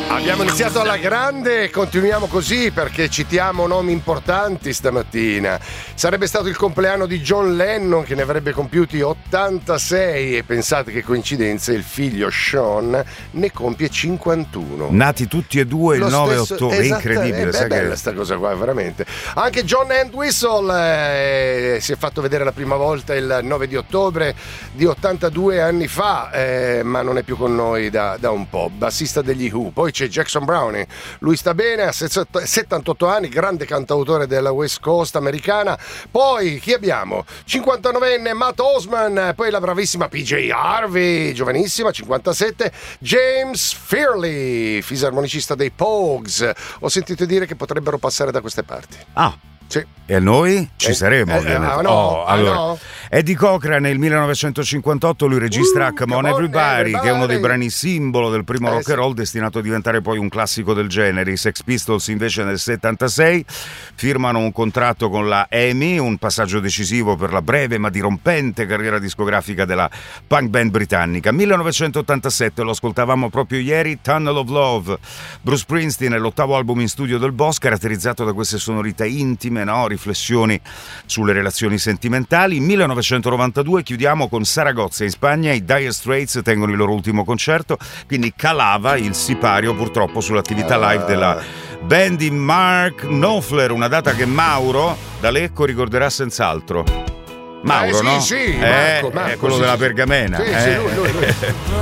Abbiamo iniziato alla grande e continuiamo così perché citiamo nomi importanti stamattina. Sarebbe stato il compleanno di John Lennon, che ne avrebbe compiuti 86, e pensate che coincidenza, il figlio Sean ne compie 51. Nati tutti e due il 9 ottobre, incredibile, è bella sta cosa qua, veramente. Anche John Entwistle si è fatto vedere la prima volta il 9 di ottobre di 82 anni fa, ma non è più con noi da un po', bassista degli Who. Poi c'è Jackson Browning, lui sta bene, ha 78 anni, grande cantautore della West Coast americana. Poi chi abbiamo? 59enne Matt Osman, poi la bravissima PJ Harvey, giovanissima, 57, James Fairley, fisarmonicista dei Pogues. Ho sentito dire che potrebbero passare da queste parti. Sì. E noi ci saremo, ovviamente. Allora. No. Eddie Cochran nel 1958 lui registra Come On Everybody, che è uno dei brani simbolo del primo rock and roll, destinato a diventare poi un classico del genere. I Sex Pistols invece nel 76 firmano un contratto con la EMI, un passaggio decisivo per la breve ma dirompente carriera discografica della punk band britannica. 1987, lo ascoltavamo proprio ieri, Tunnel of Love. Bruce Springsteen è l'ottavo album in studio del boss, caratterizzato da queste sonorità intime, riflessioni sulle relazioni sentimentali. 1992 chiudiamo con Saragozza in Spagna, i Dire Straits tengono il loro ultimo concerto, quindi calava il sipario purtroppo sull'attività live della band di Mark Knopfler, una data che Mauro da Lecco ricorderà senz'altro. Mauro, sì, no? Sì, Marco, quello sì, della pergamena. Sì, lui.